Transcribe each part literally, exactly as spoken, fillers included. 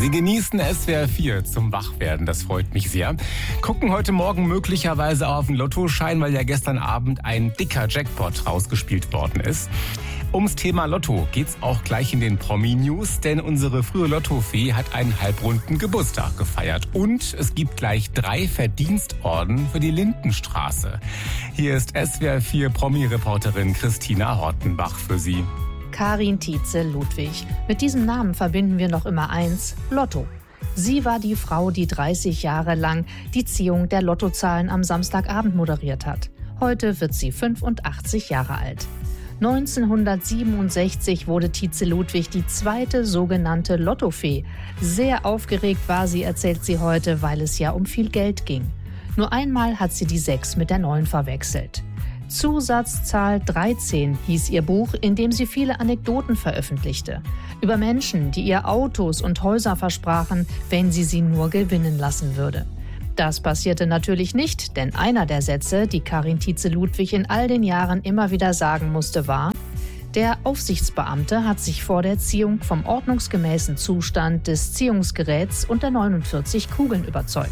Sie genießen S W R vier zum Wachwerden, das freut mich sehr. Gucken heute Morgen möglicherweise auf den Lottoschein, weil ja gestern Abend ein dicker Jackpot rausgespielt worden ist. Ums Thema Lotto geht's auch gleich in den Promi-News, denn unsere frühe Lottofee hat einen halbrunden Geburtstag gefeiert. Und es gibt gleich drei Verdienstorden für die Lindenstraße. Hier ist S W R vier Promi-Reporterin Christina Hortenbach für Sie. Karin Tietze-Ludwig. Mit diesem Namen verbinden wir noch immer eins: Lotto. Sie war die Frau, die dreißig Jahre lang die Ziehung der Lottozahlen am Samstagabend moderiert hat. Heute wird sie fünfundachtzig Jahre alt. neunzehnhundertsiebenundsechzig wurde Tietze-Ludwig die zweite sogenannte Lottofee. Sehr aufgeregt war sie, erzählt sie heute, weil es ja um viel Geld ging. Nur einmal hat sie die sechs mit der neun verwechselt. Zusatzzahl dreizehn hieß ihr Buch, in dem sie viele Anekdoten veröffentlichte. Über Menschen, die ihr Autos und Häuser versprachen, wenn sie sie nur gewinnen lassen würde. Das passierte natürlich nicht, denn einer der Sätze, die Karin Tietze-Ludwig in all den Jahren immer wieder sagen musste, war: Der Aufsichtsbeamte hat sich vor der Ziehung vom ordnungsgemäßen Zustand des Ziehungsgeräts und der neunundvierzig Kugeln überzeugt.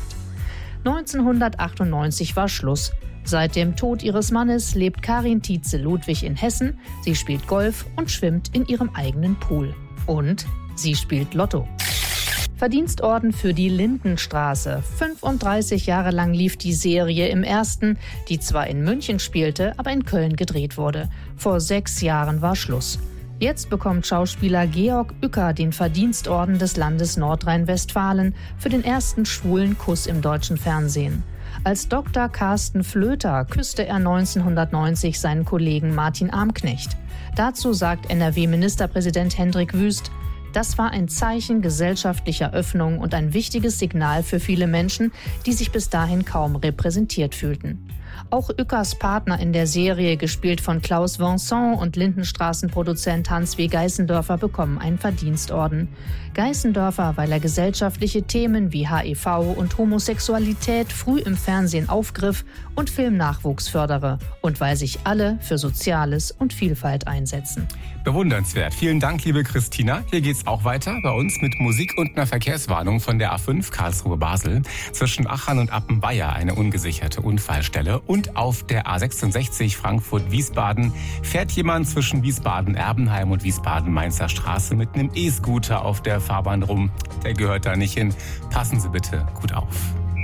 neunzehnhundertachtundneunzig war Schluss. Seit dem Tod ihres Mannes lebt Karin Tietze-Ludwig in Hessen. Sie spielt Golf und schwimmt in ihrem eigenen Pool. Und sie spielt Lotto. Verdienstorden für die Lindenstraße. fünfunddreißig Jahre lang lief die Serie im Ersten, die zwar in München spielte, aber in Köln gedreht wurde. Vor sechs Jahren war Schluss. Jetzt bekommt Schauspieler Georg Uecker den Verdienstorden des Landes Nordrhein-Westfalen für den ersten schwulen Kuss im deutschen Fernsehen. Als Doktor Carsten Flöter küsste er neunzehnhundertneunzig seinen Kollegen Martin Armknecht. Dazu sagt N R W-Ministerpräsident Hendrik Wüst: Das war ein Zeichen gesellschaftlicher Öffnung und ein wichtiges Signal für viele Menschen, die sich bis dahin kaum repräsentiert fühlten. Auch Ueckers Partner in der Serie, gespielt von Klaus Vincent, und Lindenstraßenproduzent Hans W. Geißendörfer, bekommen einen Verdienstorden. Geißendörfer, weil er gesellschaftliche Themen wie H I V und Homosexualität früh im Fernsehen aufgriff und Filmnachwuchs fördere und weil sich alle für Soziales und Vielfalt einsetzen. Bewundernswert. Vielen Dank, liebe Christina. Hier geht's auch weiter bei uns mit Musik und einer Verkehrswarnung von der A fünf Karlsruhe-Basel. Zwischen Achern und Appenweier eine ungesicherte Unfallstelle. Und auf der A sechsundsechzig Frankfurt-Wiesbaden fährt jemand zwischen Wiesbaden-Erbenheim und Wiesbaden-Mainzer Straße mit einem E-Scooter auf der Fahrbahn rum. Der gehört da nicht hin. Passen Sie bitte gut auf.